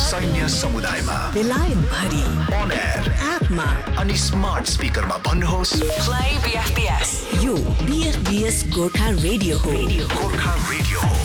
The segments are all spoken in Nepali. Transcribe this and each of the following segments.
सैन्य समुदायमा, बेलायत भरि, on air, एपमा अनि स्मार्ट स्पिकरमा भन्नुहोस् Play BFBS. यो BFBS गोर्खा रेडियो हो. गोर्खा रेडियो हो।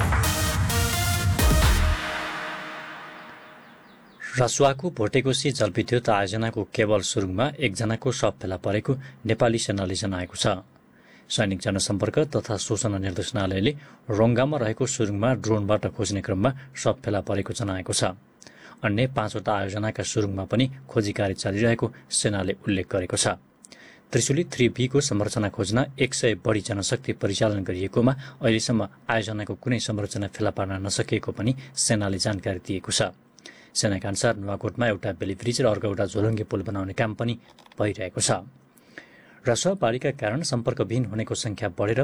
रसुवाको भोटेकोसी जलविद्युत आयोजनाको केवल सुरुङमा एकजनाको शव फेला परेको नेपाली सेनाले जनाएको छ। सैनिक जनसम्पर्क तथा सूचना निर्देशनालयले रोङ्गामा रहेको सुरुङमा ड्रोनबाट खोज्ने क्रममा शव फेला परेको जनाएको छ। अन्य 5वटा आयोजनाका सुरुङमा पनि खोजी कार्य चलिरहेको सेनाले उल्लेख गरेको छ। त्रिशुली 3B को संरचना खोज्न 100 बढी जनशक्ति परिचालन गरिएकोमा अहिलेसम्म आयोजनाको कुनै संरचना फेला पार्न नसकेको पनि सेनाले जानकारी दिएको छ। सेनाका अनुसार नुवाकोटमा एउटा बेली ब्रिज र अर्को एउटा झोलुङ्गे पुल बनाउने काम पनि भइरहेको छ। रसुवा बाढीका कारण सम्पर्कविहीन हुनेको संख्या बढेर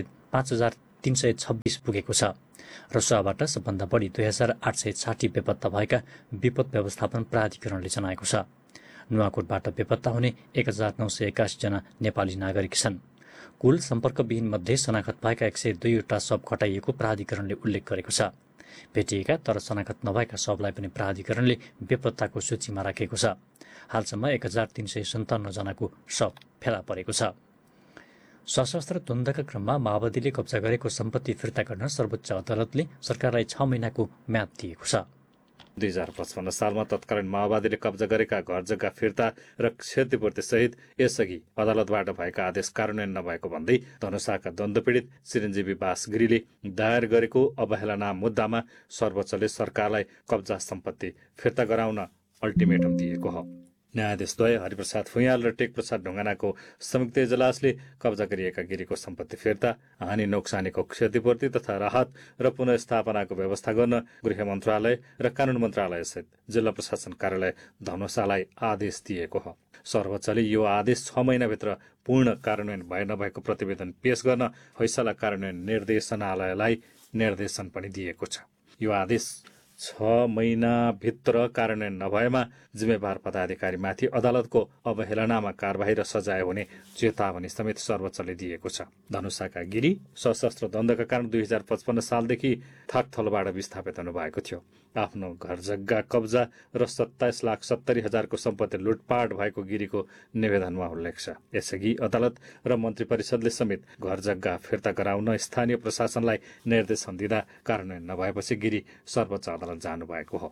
5,326 पुगेको छ। रसुवाबाट सबभन्दा बढी 2,860 बेपत्ता भएका विपद व्यवस्थापन प्राधिकरणले जनाएको छ। नुवाकोटबाट बेपत्ता हुने 1,981 जना नेपाली नागरिक छन्। कुल सम्पर्कविहीन मध्ये शनाखत भएका 102वटा शव खटाइएको प्राधिकरणले उल्लेख गरेको छ। भेटिएका तर शनाखत नभएका शवलाई पनि प्राधिकरणले बेपत्ताको सूचीमा राखेको छ। हालसम्म 1,357 जनाको शव फेला परेको छ। सशस्त्र द्वन्द्वका क्रममा माओवादीले कब्जा गरेको सम्पत्ति फिर्ता गर्न सर्वोच्च अदालतले सरकारलाई 6 महिनाको म्याद दिएको छ। 2055 सालमा तत्कालीन माओवादीले कब्जा गरेका घर जग्गा फिर्ता र क्षतिपूर्ति सहित यसअघि अदालतबाट भएका आदेश कार्यान्वयन नभएको भन्दै धनुषाका द्वन्द्वपीडित चिरञ्जीवी बासगिरीले दायर गरेको अवहेलना मुद्दामा सर्वोच्चले सरकारलाई कब्जा सम्पत्ति फिर्ता गराउन अल्टिमेटम दिएको हो। न्यायाधीशद्वय हरिप्रसाद फुयाल र टेकप्रसाद ढुङ्गानाको संयुक्त इजलासले कब्जा गरिएका गिरीको सम्पत्ति फिर्ता, हानि नोक्सानीको क्षतिपूर्ति तथा राहत र पुनर्स्थापनाको व्यवस्था गर्न गृह मन्त्रालय र कानून मन्त्रालय सहित जिल्ला प्रशासन कार्यालय धनुषालाई आदेश दिएको हो। सर्वोच्चले यो आदेश 6 महिनाभित्र पूर्ण कार्यान्वयन भए नभएको प्रतिवेदन पेश गर्न फैसला कार्यान्वयन निर्देशनालयलाई निर्देशन पनि दिएको छ। यो आदेश 6 महिनाभित्र कार्यान्वयन नभएमा जिम्मेवार पदाधिकारीमाथि अदालतको अवहेलनामा कारबाही र सजाय हुने चेतावनी समेत सर्वोच्चले दिएको छ। धनुषाका गिरी सशस्त्र द्वन्द्वका कारण 2055 सालदेखि थाकथलोबाट विस्थापित हुनुभएको थियो। आफ्नो घर जग्गा कब्जा र 27,70,000 को सम्पत्ति लुटपाट भएको गिरीको निवेदनमा उल्लेख छ। यसअघि अदालत र मन्त्री परिषदले समेत घर जग्गा फिर्ता गराउन स्थानीय प्रशासनलाई निर्देशन दिँदा कार्यान्वयन नभएपछि गिरी सर्वोच्च अदालत जानुभएको हो।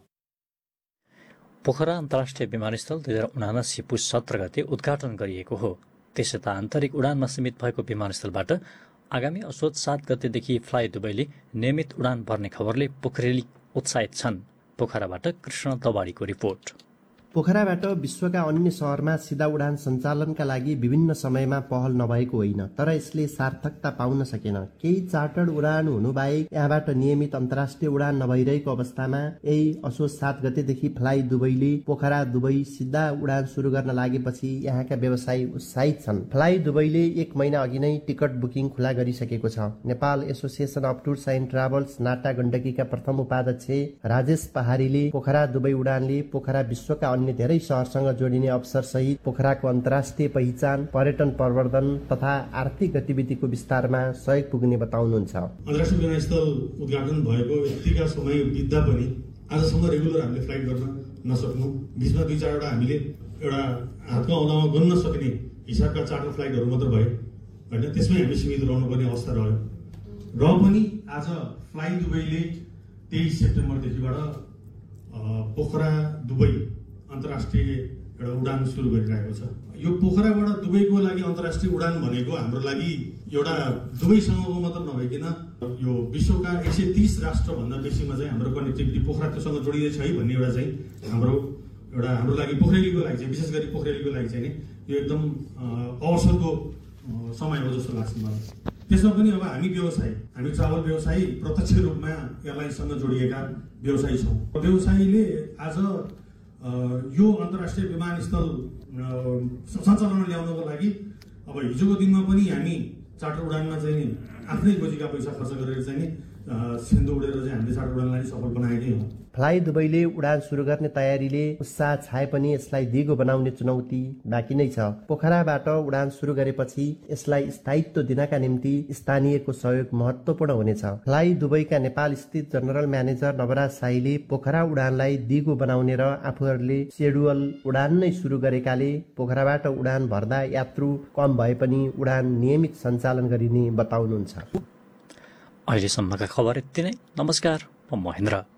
पोखरा अन्तर्राष्ट्रिय विमानस्थल 2079 पुस 17 गते उद्घाटन गरिएको हो। त्यसयता आन्तरिक उडानमा सीमित भएको विमानस्थलबाट आगामी असोज 7 गतेदेखि फ्लाइ दुबईले नियमित उडान भर्ने खबरले पोखरेली उत्साहित छन्। पोखराबाट कृष्ण दवाडीको रिपोर्ट। पोखराबाट विश्वका अन्य शहरमा सिधा उडान सञ्चालनका लागि विभिन्न समयमा पहल नभएको होइन, तर यसले सार्थकता पाउन सकेन। केही चार्टर्ड उडान हुनु बाहेक यहाँबाट नियमित अन्तर्राष्ट्रिय उडान नभइरहेको अवस्थामा यही असोज 7 गतेदेखि फ्लाइ दुबईले पोखरा दुबई सिधा उडान सुरु गर्न लागेपछि यहाँका व्यवसायी उत्साहित छन्। फ्लाइ दुबईले 1 महिना अघि नै टिकट बुकिङ खुला गरिसकेको छ। Nepal association of tours and travels NATA गण्डकीका प्रथम उपाध्यक्ष राजेश पहाडीले पोखरा दुबई उडानले पोखरा विश्वका अन्य धेरै शहरसँग जोडिने अवसर सहित पोखराको अन्तर्राष्ट्रिय पहिचान, पर्यटन प्रवर्धन तथा आर्थिक गतिविधिको विस्तारमा सहयोग पुग्ने बताउनुहुन्छ। अन्तर्राष्ट्रिय विमानस्थल उद्घाटन भएको यतिका समय बित्दा पनि आजसम्म रेगुलर हामीले फ्लाइट गर्न नसक्नु, बीचमा 2-4वटा हामीले एउटा हातमा औलामा गर्न सक्ने हिसाबका चार्टर फ्लाइटहरू मात्र भयो होइन, त्यसमै हामी सीमित रहनुपर्ने अवस्था रह्यो। र पनि आज फ्लाइ दुबईले 23 सेप्टेम्बरदेखिबाट पोखरा दुबई अन्तर्राष्ट्रिय एउटा उडान सुरु गरिरहेको छ। यो पोखराबाट दुबईको लागि अन्तर्राष्ट्रिय उडान भनेको हाम्रो लागि एउटा दुबईसँगको मात्र नभइकन यो विश्वका 130 राष्ट्रभन्दा बेसीमा चाहिँ हाम्रो कनेक्टिभिटी पोखरासँग जोडिँदैछ है भन्ने एउटा चाहिँ हाम्रो लागि पोखरेलीको लागि चाहिँ, विशेष गरी पोखरेलीको लागि चाहिँ यो एकदम अवसरको समय हो जस्तो लाग्छ मलाई। त्यसमा पनि अब हामी ट्राभल व्यवसायी प्रत्यक्ष रूपमा एयरलाइन्ससँग जोडिएका व्यवसायी छौँ। व्यवसायीले आज यो अन्तर्राष्ट्रिय विमानस्थल सञ्चालनमा ल्याउनको लागि अब हिजोको दिनमा पनि हामी चार्टर उडानमा चाहिँ आफ्नै गोजीका पैसा खर्च गरेर चाहिँ सिन्धु उडेर चाहिँ हामीले चार्टर उडानलाई सफल बनाएकै हौँ। फ्लाइ दुबईले उडान सुरु गर्ने तयारीले उत्साह छाए पनि यसलाई दिगो बनाउने चुनौती बाँकी नै छ। पोखराबाट उडान सुरु गरेपछि यसलाई स्थायित्व दिनका निम्ति स्थानीयको सहयोग महत्वपूर्ण हुनेछ। फ्लाइ दुबईका नेपाल स्थित जनरल म्यानेजर नवराज शाहीले पोखरा उडानलाई दिगो बनाउने र आफूहरूले शेड्युल उडान नै सुरु गरेकाले पोखराबाट उडान भर्दा यात्रु कम भए पनि उडान नियमित सञ्चालन गरिने बताउनुहुन्छ। अहिलेसम्मका खबर यति नै। नमस्कार, म महेन्द्र।